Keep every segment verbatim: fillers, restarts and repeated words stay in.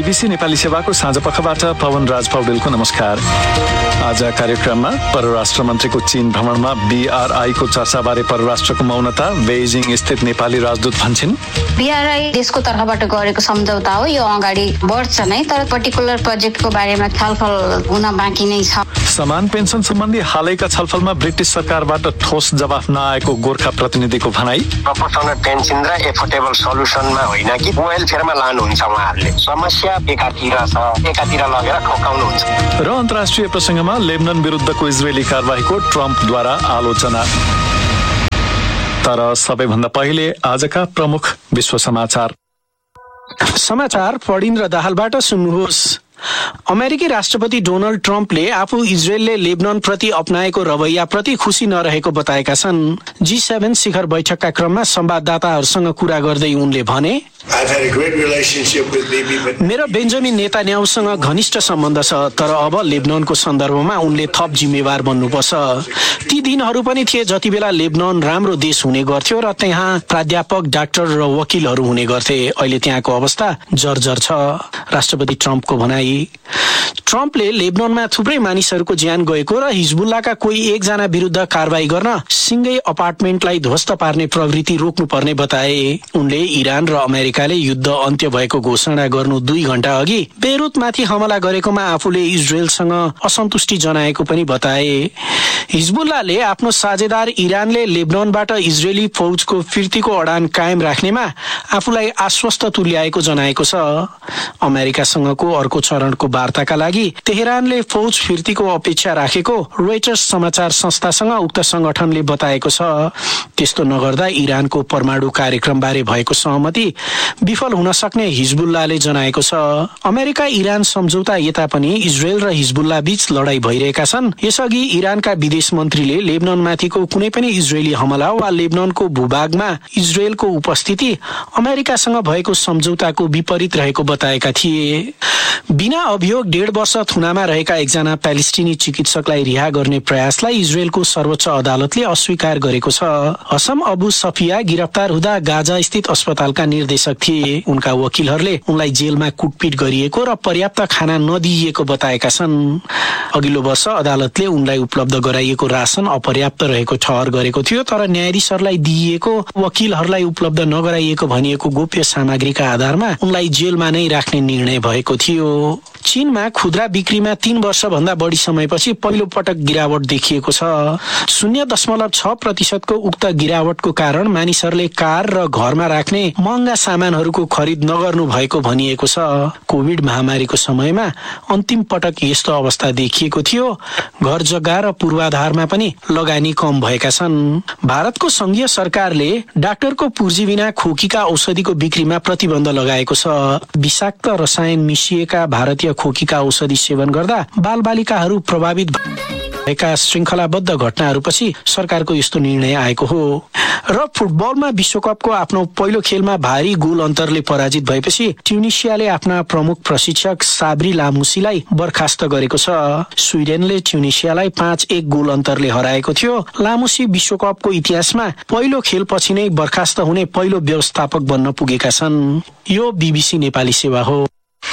BBC Nepali सेवाको साँझपखबाट पवन राज पौडेलको नमस्कार। आज कार्यक्रममा परराष्ट्र मन्त्रीको चीन भ्रमणमा बीआरआईको चर्चाबारे परराष्ट्रको मौनता, बेइजिङ स्थित नेपाली राजदूत भन्छन्। बीआरआई देशको तर्फबाट गरेको सम्झौता हो, यो अगाडि बढ्छ नै, तर पर्टिकुलर प्रोजेक्टको बारेमा छलफल हुन बाँकी नै छ। समान पेन्सन सम्बन्धी हालैका छलफलमा ब्रिटिस सरकारबाट ठोस जवाफ नआएको गोर्खा प्रतिनिधिको भनाई। प्रोपोर्सनल पेन्सन र एफोर्डेबल सल्युसनमा होइन कि वेलफेयरमा लानुहुन्छ उहाँहरूले। समस्या एकातिर छ, एकातिर लगेर ठोकाउनुहुन्छ। र अन्तर्राष्ट्रिय प्रसङ्गमा लेबनन विरुद्धको इजरायली कारबाहीको ट्रम्पद्वारा आलोचना। तर सबैभन्दा पहिले आजका प्रमुख विश्व समाचार। समाचार पढिन्द्र दाहालबाट सुन्नुहोस्। अमेरिकी राष्ट्रपति डोनाल्ड ट्रम्पले आफू इजरायलले लेबनन प्रति अपनाएको रवैया प्रति खुसी नरहेको बताएका छन्। जी सेभेन शिखर बैठकका क्रममा संवाददाताहरूसँग कुरा गर्दै उनले भने, मेरो बेन्जामिन नेतान्याहुसँग घनिष्ठ सम्बन्ध छ, तर अब लेबननको सन्दर्भमा उनले थप जिम्मेवार बन्नुपर्छ। ती दिनहरू पनि थिए जति बेला लेबनन राम्रो देश हुने गर्थ्यो र त्यहाँ प्राध्यापक, डाक्टर र वकिलहरू हुने गर्थे। अहिले त्यहाँको अवस्था जर्जर छ, राष्ट्रपति ट्रम्पको भनाई। ट्रम्पले लेबननमा थुप्रै मानिसहरूको ज्यान गएको र हिजबुल्लाका कोही एकजना विरुद्ध कारवाही गर्न सिङ्गै अपार्टमेन्टलाई ध्वस्त पार्ने प्रवृत्ति रोक्नुपर्ने बताए। उनले इरान र अमेरिकाले युद्ध अन्त्य भएको घोषणा गर्नु दुई घण्टा अघि बेरुतमाथि हमला गरेकोमा आफूले इजरायलसँग असन्तुष्टि जनाएको पनि बताए। हिजबुल्लाले आफ्नो साझेदार इरानले लेबननबाट इजरायली फौजको फिर्तीको अडान कायम राख्नेमा आफूलाई आश्वस्त तुल्याएको जनाएको छ। अमेरिकासँगको अर्को चरणको वार्ताका लागि तेहरानले फौज फिर्तीको अपेक्षा राखेको रोइटर्स समाचार संस्थासँग उक्त संगठनले बताएको छ। त्यस्तो नगर्दा इरानको परमाणु कार्यक्रमबारे भएको सहमति विफल हुन सक्ने हिजबुल्लाले जनाएको छ। अमेरिका इरान सम्झौता यता पनि इजरायल र हिजबुल्ला बीच लडाई भइरहेका छन्। यसअघि इरानका विदेश मन्त्रीले लेबननमाथिको कुनै पनि इजरायली हमला वा लेबननको भूभागमा इजरायलको उपस्थिति अमेरिकासँग भएको सम्झौताको विपरीत रहेको बताएका थिए। बिना अभियोग डेढ वर्ष थुनामा रहेका एकजना प्यालेस्टिनी चिकित्सकलाई रिहा गर्ने प्रयासलाई इजरायलको सर्वोच्च अदालतले अस्वीकार गरेको छ। हसम अबु सफिया गिरफ्तार हुँदा गाजा स्थित अस्पतालका निर्देशक थिए। उनका वकिलहरूले उनलाई जेलमा कुटपिट गरिएको र पर्याप्त खाना नदिइएको बताएका छन्। अघिल्लो वर्ष अदालतले उनलाई उपलब्ध गराइएको राशन अपर्याप्त रहेको ठहर गरेको थियो, तर न्यायाधीशहरूलाई दिइएको वकिलहरूलाई उपलब्ध नगराइएको भनिएको गोप्य सामग्रीका आधारमा उनलाई जेलमा नै राख्ने निर्णय भएको थियो। चीनमा खुद्रा बिक्रीमा तीन वर्ष भन्दा बढी समयपछि पहिलो पटक गिरावट देखिएको छ। शून्य दशमलव छ प्रतिशतको उक्त गिरावटको कारण मानिसहरूले कार र घरमा राख्ने महँगा सामानहरूको खरिद नगर्नु भएको भनिएको छ। कोभिड महामारीको समयमा अन्तिम पटक यस्तो अवस्था देखिएको थियो। घर जग्गा र पूर्वाधारमा पनि लगानी कम भएका छन्। भारतको संघीय सरकारले डाक्टरको पुर्जी बिना खोकीका औषधिको बिक्रीमा प्रतिबन्ध लगाएको छ। विषाक्त रसायन मिसिएका भारतीय खोकीका औषधि सेवन गर्दा बालबालिकाहरू प्रभावित भएका श्रृङ्खलाबद्ध घटनाहरूपछि सरकारको यस्तो निर्णय आएको हो। र फुटबलमा विश्वकपको आफ्नो पहिलो खेलमा भारी गोल अन्तरले पराजित भएपछि ट्युनिसियाले आफ्ना प्रमुख प्रशिक्षक साब्री लामुसीलाई बर्खास्त गरेको छ। स्विडेनले ट्युनिसियालाई पाँच एक गोल अन्तरले हराएको थियो। लामुसी विश्वकपको इतिहासमा पहिलो खेलपछि नै बर्खास्त हुने पहिलो व्यवस्थापक बन्न पुगेका छन्। यो बीबीसी नेपाली सेवा हो।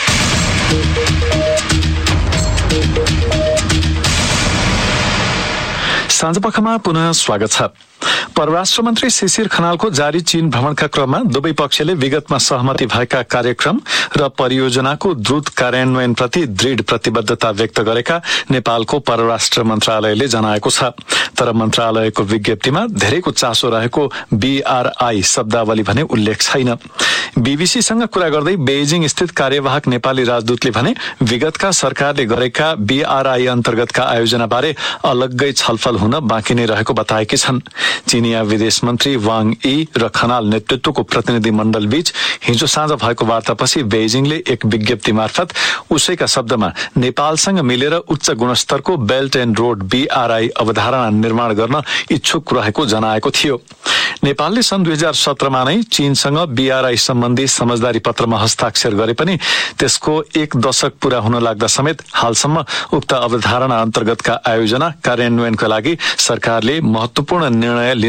साँझपखमा पुनः स्वागत छ। परराष्ट्र मन्त्री शिशिर खनालको जारी चीन भ्रमणका क्रममा दुवै पक्षले विगतमा सहमति भएका कार्यक्रम र परियोजनाको द्रुत कार्यान्वयनप्रति दृढ प्रतिबद्धता व्यक्त गरेका नेपालको परराष्ट्र मन्त्रालयले जनाएको छ। तर मन्त्रालयको विज्ञप्तिमा धेरैको चासो रहेको बीआरआई शब्दावली भने उल्लेख छैन। बीबीसीसँग कुरा गर्दै बेइजिङ स्थित कार्यवाहक नेपाली राजदूतले भने विगतका सरकारले गरेका बीआरआई अन्तर्गतका आयोजनाबारे अलग्गै छलफल हुन बाँकी नै रहेको बताएकी छन्। चीनिया विदेश मन्त्री वाङ यी र खनाल नेतृत्वको प्रतिनिधि मण्डल बीच हिजो साँझ भएको वार्तापछि बेइजिङले एक विज्ञप्ति मार्फत उसैका शब्दमा नेपालसँग मिलेर उच्च गुणस्तरको बेल्ट एन्ड रोड बीआरआई अवधारणा निर्माण गर्न इच्छुक रहेको जनाएको थियो। नेपालले सन् दुई हजार सत्रमा नै चीनसँग बीआरआई सम्बन्धी समझदारी पत्रमा हस्ताक्षर गरे पनि त्यसको एक दशक पूरा हुन लाग्दा समेत हालसम्म उक्त अवधारणा अन्तर्गतका आयोजना कार्यान्वयनका लागि सरकारले महत्वपूर्ण निर्णय लिन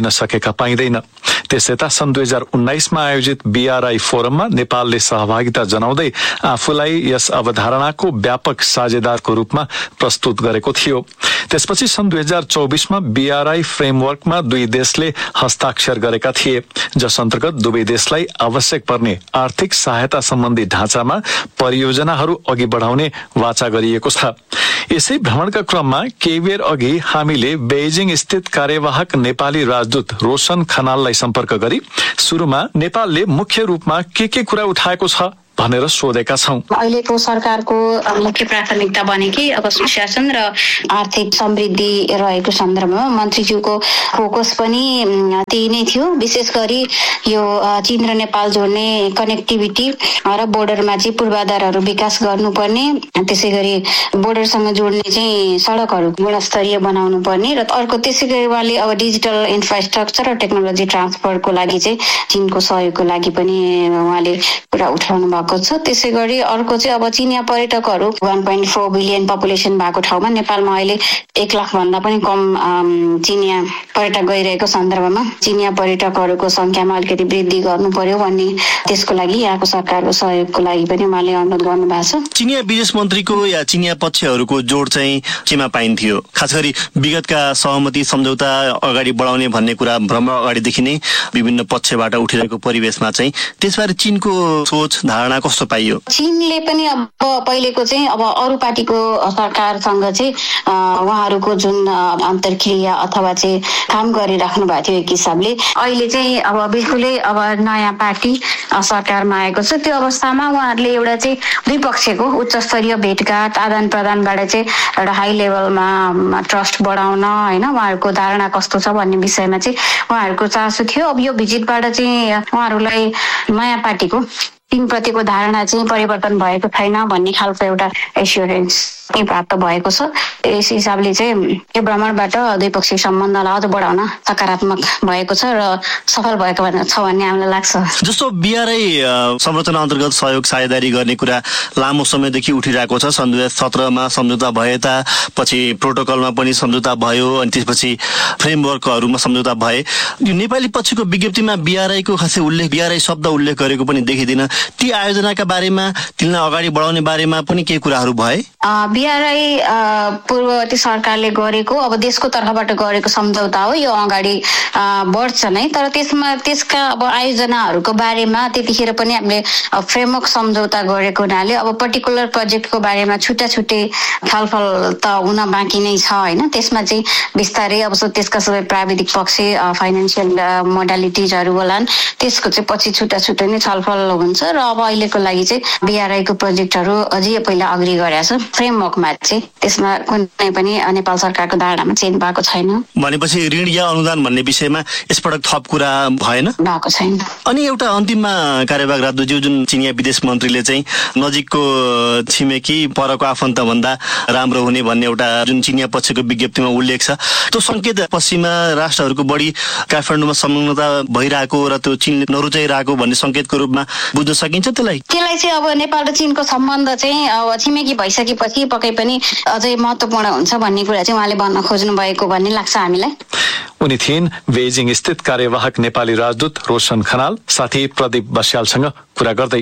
दिन सकेका पाइँदैन। त्यसयता सन् दुई हजार उन्नाइसमा आयोजित बीआरआई फोरममा नेपालले सहभागिता जनाउँदै आफूलाई यस अवधारणाको व्यापक साझेदारको रूपमा प्रस्तुत गरेको थियो। त्यसपछि सन् दुई हजार चौबिसमा बीआरआई फ्रेमवर्कमा दुई देशले हस्ताक्षर गरेका थिए, जस अन्तर्गत दुवै देशलाई आवश्यक पर्ने आर्थिक सहायता सम्बन्धी ढाँचामा परियोजनाहरू अघि बढाउने वाचा गरिएको छ। यसै भ्रमणका क्रममा केही बेर अघि हामीले बेइजिङ स्थित कार्यवाहक नेपाली राजदूत रोशन खनाललाई सम्पर्क गरी सुरुमा नेपालले मुख्य रूपमा के के कुरा उठाएको छ भनेर सोधेका छौं। अहिलेको सरकारको मुख्य प्राथमिकता भनेकै अब सुशासन र आर्थिक समृद्धि रहेको सन्दर्भमा मन्त्रीज्यूको फोकस पनि त्यही नै थियो। विशेष गरी यो चीन र नेपाल जोड्ने कनेक्टिभिटी र बोर्डरमा चाहिँ पूर्वाधारहरू विकास गर्नुपर्ने, त्यसै गरी बोर्डरसँग जोड्ने चाहिँ सडकहरू गुणस्तरीय बनाउनु पर्ने र अर्को त्यसै गरी उहाँले अब डिजिटल इन्फ्रास्ट्रक्चर र टेक्नोलोजी ट्रान्सफरको लागि चाहिँ चीनको सहयोगको लागि पनि उहाँले कुरा उठाउनु भएको छ। त्यसै गरी अर्को चाहिँ अब चिनिया पर्यटकहरू one point four billion population भएको ठाउँमा नेपालमा अहिले एक लाख भन्दा पनि कम चिनिया पर्यटक गइरहेको सन्दर्भमा चिनिया पर्यटकहरूको संख्यामा अलिकति वृद्धि गर्नु पर्यो भन्ने, त्यसको लागि यहाँको सरकारको सहयोगको लागि पनि उहाँले अनुरोध गर्नु भएको छ। चिनिया विदेश मन्त्रीको या चिनिया पक्षहरूको जोड चाहिँ केमा पाइन्थ्यो? खास गरी विगतका सहमति सम्झौता अगाडि बढाउने भन्ने कुरा भ्रमण अगाडिदेखि नै विभिन्न पक्षबाट उठिरहेको परिवेशमा चाहिँ त्यसबारे चीनको सोच धारणा कस्तो पाइयो? चीनले पनि अब पहिलेको चाहिँ अब अरू पार्टीको सरकारसँग चाहिँ उहाँहरूको जुन अन्तर्क्रिया अथवा चाहिँ काम गरिराख्नु भएको थियो एक हिसाबले, अहिले चाहिँ अब बिल्कुलै अब नयाँ पार्टी सरकारमा आएको छ। त्यो अवस्थामा उहाँहरूले एउटा चाहिँ द्विपक्षीयको उच्च स्तरीय भेटघाट आदान प्रदानबाट चाहिँ एउटा हाई लेभलमा ट्रस्ट बढाउन होइन उहाँहरूको धारणा कस्तो छ भन्ने विषयमा चाहिँ उहाँहरूको चासो थियो। अब यो भिजिटबाट चाहिँ उहाँहरूलाई नयाँ पार्टीको चीनप्रतिको धारणा चाहिँ परिवर्तन भएको छैन भन्ने खालको एउटा एस्योरेन्स प्राप्त भएको छ। यस हिसाबले चाहिँ यो भ्रमणबाट द्विपक्षीय सम्बन्धलाई अझ बढाउन सकारात्मक भएको छ र सफल भएको छ भन्ने हामीलाई लाग्छ। जस्तो बीआरआई संरचना अन्तर्गत सहयोग साझेदारी गर्ने कुरा लामो समयदेखि उठिरहेको छ। सन् दुई हजार सत्रमा सम्झौता भए पछि प्रोटोकलमा पनि सम्झौता भयो, अनि त्यसपछि फ्रेमवर्कहरूमा सम्झौता भए। यो नेपाली पक्षको विज्ञप्तिमा बीआरआईको खासै उल्लेख बीआरआई शब्द उल्लेख गरेको पनि देखिँदैन। ती आयोजनाका बारेमा तिनलाई अगाडि बढाउने बारेमा पनि केही कुराहरू भए? बीआरआई पूर्ववर्ती सरकारले गरेको अब देशको तर्फबाट गरेको सम्झौता हो, यो अगाडि बढ्छ नै। तर त्यसमा त्यसका अब आयोजनाहरूको बारेमा त्यतिखेर पनि हामीले फ्रेमवर्क सम्झौता गरेको हुनाले अब पर्टिकुलर प्रोजेक्टको बारेमा छुट्टा छुट्टै छलफल त हुन बाँकी नै छ होइन। त्यसमा चाहिँ बिस्तारै अब त्यसका सबै प्राविधिक पक्ष फाइनेन्सियल मोडालिटिजहरू होलान्, त्यसको चाहिँ पछि छुट्टा छुट्टै नै छलफल हुन्छ र अब अहिलेको लागि चाहिँ बीआरआईको प्रोजेक्टहरू अझै पहिला अग्रि गरेको छ। फ्रेमवर्कमा चाहिँ त्यसमा कुनै पनि नेपाल सरकारको धारणामा चेन्ज भएको छैन। भनेपछि ऋण या अनुदान भन्ने विषयमा यसपटक थप कुरा भएन? भएको छैन। अनि एउटा अन्तिममा कार्यवाहक राजदूतज्यू जुन चिनिया विदेश मन्त्रीले चाहिँ नजिकको छिमेकी परको आफन्त भन्दा राम्रो हुने भन्ने एउटा जुन चिनिया पक्षको विज्ञप्तिमा उल्लेख छ, त्यो संकेत पश्चिमा राष्ट्रहरूको बढी काठमाडौँमा संलग्नता भइरहेको र त्यो चीनले नरुचाइरहेको भन्ने संकेतको रूपमा बुझ्न सकिन्छ त्यसलाई? त्यसलाई चाहिँ अब नेपाल र चीनको सम्बन्ध चाहिँ अब छिमेकी भइसकेपछि पक्कै पनि अझै महत्त्वपूर्ण हुन्छ भन्ने कुरा चाहिँ उहाँले भन्न खोज्नु भएको भन्ने लाग्छ हामीलाई। उनी थिइन् बेइजिङ स्थित कार्यवाहक नेपाली राजदूत रोशन खनाल, साथी प्रदीप बस्यालसँग कुरा गर्दै।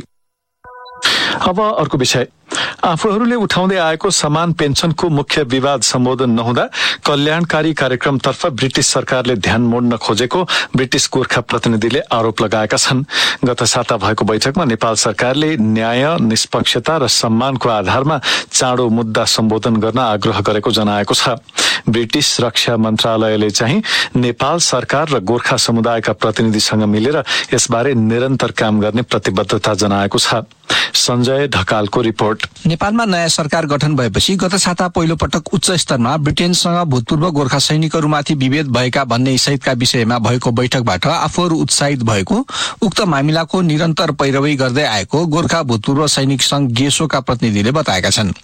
अब अर्को विषय, आफूहरूले उठाउँदै आएको समान पेन्सनको मुख्य विवाद सम्बोधन नहुँदा कल्याणकारी कार्यक्रमतर्फ ब्रिटिस सरकारले ध्यान मोड्न खोजेको ब्रिटिस गोर्खा प्रतिनिधिले आरोप लगाएका छन्। गत साता भएको बैठकमा नेपाल सरकारले न्याय, निष्पक्षता र सम्मानको आधारमा चाँडो मुद्दा सम्बोधन गर्न आग्रह गरेको जनाएको छ। ब्रिटिस रक्षा मन्त्रालयले चाहिँ नेपाल सरकार र गोर्खा समुदायका प्रतिनिधिसँग मिलेर यसबारे निरन्तर काम गर्ने प्रतिबद्धता जनाएको छ। सञ्जय ढकालको रिपोर्ट। नेपालमा नयाँ सरकार गठन भएपछि गत साता पहिलो पटक उच्च स्तरमा ब्रिटेनसँग भूतपूर्व गोर्खा सैनिकहरूमाथि विभेद भएका भन्ने सहितका विषयमा भएको बैठकबाट आफूहरू उत्साहित भएको उक्त मामिलाको निरन्तर पैरवी गर्दै आएको गोर्खा भूतपूर्व सैनिक संघ गेसोका प्रतिनिधिले बताएका छन्।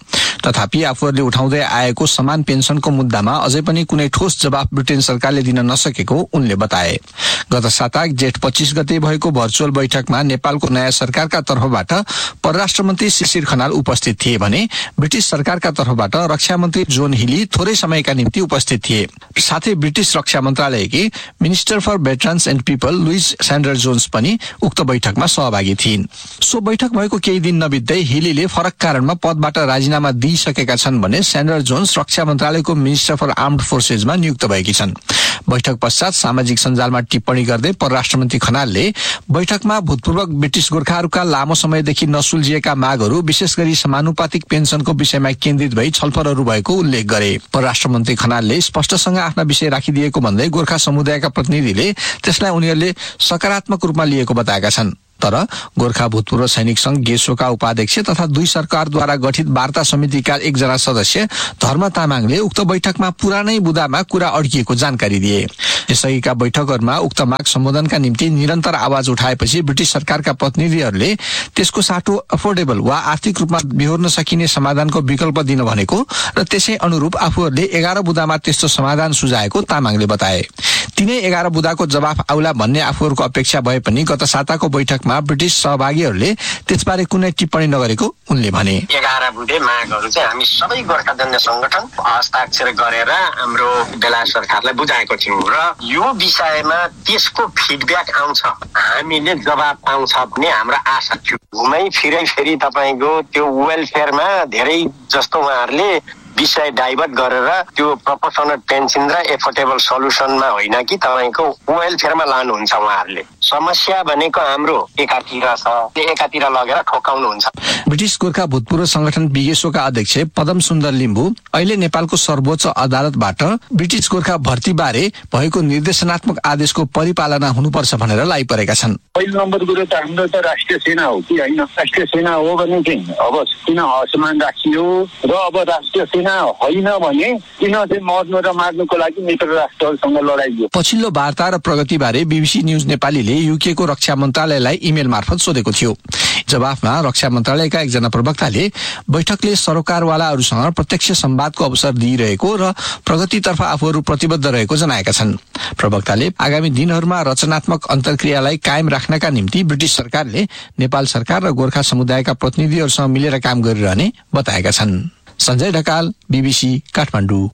तथापि आफूहरूले उठाउँदै आएको समान पेन्सनको मुद्दामा अझै पनि कुनै ठोस जवाफ ब्रिटेन सरकारले दिन नसकेको उनले बताए। गत साता जेठ पच्चीस गते भएको भर्चुअल बैठकमा नेपालको नयाँ सरकारका तर्फबाट परराष्ट्र मन्त्री शिशिर खनाल उपस्थित थिए भने ब्रिटिश सरकारका तर्फबाट रक्षा मन्त्री जोन हिली थोरै समयका निम्ति उपस्थित थिए। साथै British Raksha मन्त्रालयकी minister for veterans and people Louis स्यान्डर Johns पनि उक्त बैठकमा सहभागी थिइन्। सो बैठक भएको केही दिन नबित्दै हिलीले फरक कारणमा पदबाट राजीनामा दिइसकेका छन् भने स्यान्डर जोन्स रक्षा मन्त्रालयको मिनिस्टर फर आर्म्ड फोर्सेसमा नियुक्त भएकी छन्। बैठक पश्चात सामाजिक सञ्जालमा टिप्पणी गर्दै परराष्ट्र मन्त्री खनालले बैठकमा भूतपूर्व ब्रिटिश गोर्खाहरूका लामो समयदेखि नसुल्झिएका मागहरू विशेष गरी समानुपातिक पेन्सनको विषयमा केन्द्रित भई छलफलहरू भएको उल्लेख गरे। परराष्ट्र मन्त्री खनालले स्पष्टसँग आफ्ना विषय राखिदिएको भन्दै गोर्खा समुदायका प्रतिनिधिले त्यसलाई उनीहरूले सकारात्मक रूपमा लिएको बताएका छन्। तर गोर्खा भूतपूर्व सैनिक संघ गेसोका उपाध्यक्ष तथा दुई सरकारद्वारा गठित वार्ता समितिका एकजना सदस्य धर्म तामाङले उक्त बैठकमा पुरानै बुदामा कुरा अड्किएको जानकारी दिए। यसअघिका बैठकहरूमा उक्त माग सम्बोधनका निम्ति निरन्तर आवाज उठाएपछि ब्रिटिश सरकारका प्रतिनिधिहरूले त्यसको साटो अफोर्डेबल वा आर्थिक रूपमा बिहोर्न सकिने समाधानको विकल्प दिन भनेको र त्यसै अनुरूप आफूहरूले एघार बुदामा त्यस्तो समाधान सुझाएको तामाङले बताए। तिनै एघार बुदाको जवाफ आउला भन्ने आफूहरूको अपेक्षा भए पनि गत साताको बैठकमा ब्रिटिश सहभागीहरूले त्यसबारे कुनै टिप्पणी नगरेको उनले भने। एघार बुधे मागहरू चाहिँ हामी सबै गोर्खा जन्य संगठन हस्ताक्षर गरेर हाम्रो बेला सरकारलाई बुझाएको थियौँ र यो विषयमा त्यसको फिडब्याक आउँछ, हामीले जवाब पाउँछ भन्ने हाम्रो आशा थियो। घुमै फिरै फेरि तपाईँको त्यो वेलफेयरमा धेरै जस्तो उहाँहरूले विषय डाइभर्ट गरेर त्यो प्रोपोर्सनल पेन्सन र एफोर्डेबल सल्युसनमा होइन कि तपाईँको वेलफेयरमा लानुहुन्छ। उहाँहरूले समस्या भनेको हाम्रो एकातिर छ, त्यो एकातिर लगेर ठोकाउनुहुन्छ। ब्रिटिश गोर्खा भूतपूर्व संगठन बिगेसोका अध्यक्ष पदम सुन्दर लिम्बू अहिले नेपालको सर्वोच्च अदालतबाट ब्रिटिश गोर्खा भर्ती बारे भएको निर्देशनात्मक आदेशको परिपालना हुनुपर्छ भनेर लागिपरेका छन्। पहिलो नम्बर कुरो त हाम्रो त राष्ट्रिय सेना हो कि होइन? राष्ट्रिय सेना हो भने चाहिँ अब किन असमान राखियो र अब राष्ट्रिय सेना होइन भने किन चाहिँ मर्नु र मार्नुको लागि मित्र राष्ट्रहरूसँग लडाइयो? पछिल्लो वार्ता र प्रगति बारे बीबीसी न्यूज नेपालीले यूके को रक्षा मन्त्रालयलाई इमेल मार्फत सोधेको थियो। जवाफमा रक्षा मन्त्रालयका एकजना प्रवक्ताले बैठकले सरोकारवालाहरूसँग प्रत्यक्ष संवादको अवसर दिइरहेको र प्रगतितर्फ आफूहरू प्रतिबद्ध रहेको जनाएका छन्। प्रवक्ताले आगामी दिनहरूमा रचनात्मक अन्तर्क्रियालाई कायम राख्नका निम्ति ब्रिटिश सरकारले नेपाल सरकार र गोर्खा समुदायका प्रतिनिधिहरूसँग मिलेर काम गरिरहने बताएका छन्। सञ्जय ढकाल, बीबीसी काठमाडौँ।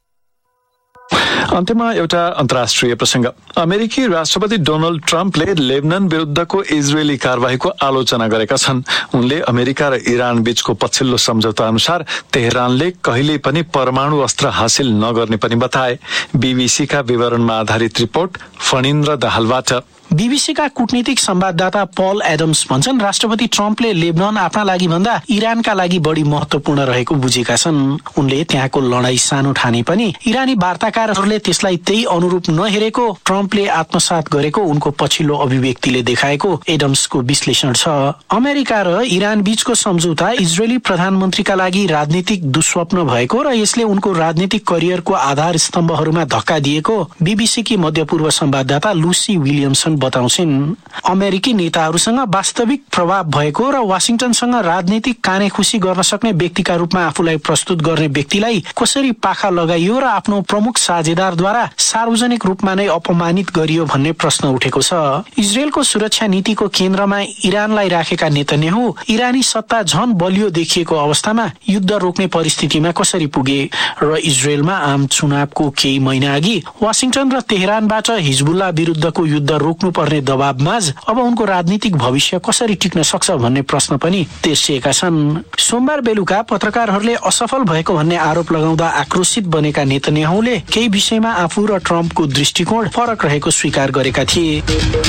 अन्त्यमा एउटा अन्तर्राष्ट्रिय प्रसंग। अमेरिकी राष्ट्रपति डोनाल्ड ट्रम्पले लेबनान विरुद्धको इजरायली कारबाहीको आलोचना गरेका छन्। उनले अमेरिका र इरान बीचको पछिल्लो सम्झौता अनुसार तेहरानले कहिल्यै पनि परमाणु अस्त्र हासिल नगर्ने पनि बताए। बीबीसीका विवरणमा आधारित रिपोर्ट फणिन्द्र दाहालबाट। बीबीसीका कूटनीतिक संवाददाता पल एडम्स भन्छन् राष्ट्रपति ट्रम्पले लेबनान आफ्ना लागि भन्दा इरानका लागि बढी महत्वपूर्ण रहेको बुझेका छन्। उनले त्यहाँको लडाई सानो ठाने पनि इरानी वार्ताकारहरूले त्यसलाई त्यही अनुरूप नहेरेको ट्रम्पले आत्मसात गरेको उनको पछिल्लो अभिव्यक्तिले देखाएको एडम्सको विश्लेषण छ। अमेरिका र इरान बीचको सम्झौता इजरायली प्रधानमन्त्रीका लागि राजनीतिक दुस्वप्न भएको र यसले उनको राजनीतिक करियरको आधार स्तम्भहरूमा धक्का दिएको बीबीसीकी मध्यपूर्व संवाददाता लुसी विलियमसन बताउँछिन्। अमेरिकी नेताहरूसँग वास्तविक प्रभाव भएको र वाशिंटनसँग राजनीतिक कानेखुसी गर्न सक्ने व्यक्तिका रूपमा आफूलाई प्रस्तुत गर्ने व्यक्तिलाई कसरी पाखा लगाइयो र आफ्नो प्रमुख साझेदारद्वारा सार्वजनिक रूपमा नै अपमानित गरियो भन्ने प्रश्न उठेको छ। इजरायलको सुरक्षा नीतिको केन्द्रमा इरानलाई राखेका नेतन्याहु इरानी सत्ता झन बलियो देखिएको अवस्थामा युद्ध रोक्ने परिस्थितिमा कसरी पुगे र इजरायलमा आम चुनावको केही महिना अघि वाशिंटन र तेहरानबाट हिजबुल्ला विरुद्धको युद्ध रोक्नु पर्ने दबावमाझ अब उनको राजनीतिक भविष्य कसरी टिक्न सक्छ भन्ने प्रश्न पनि तेर्सिएका छन्। सोमबार बेलुका पत्रकारहरूले असफल भएको भन्ने आरोप लगाउँदा आक्रोशित बनेका नेतन्याहुले केही विषयमा आफू र ट्रम्पको दृष्टिकोण फरक रहेको स्वीकार गरेका थिए।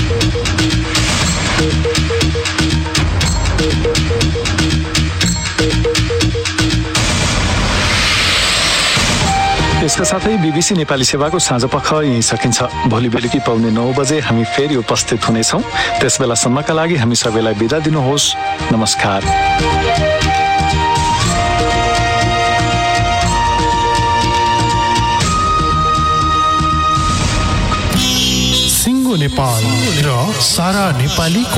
यसका साथै बीबीसी नेपाली सेवाको साँझ पख यही सकिन्छ। भोलि बेलुकी पाउने नौ बजे हामी फेरि उपस्थित हुनेछौँ। त्यस बेलासम्मका लागि हामी सबैलाई बिदा दिनुहोस्। नमस्कार। सिङ्गो नेपाल र सारा नेपालीको